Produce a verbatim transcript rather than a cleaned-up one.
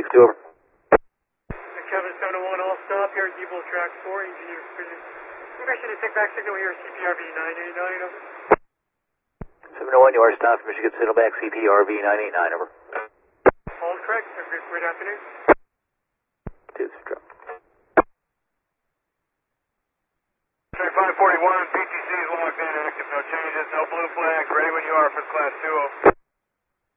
two over. Kevin seven oh one, all stop here at Evil Track four, engineer prison. Permission to take back signal here, C P R V nine eight nine, over. seven oh one, you are stopped, Michigan Saddleback, C P R V nine eight nine, over. All correct, have a good, great afternoon. Two, drop. five forty-one, P T C is logged in, active, no changes, no blue flags, ready when you are for class two oh.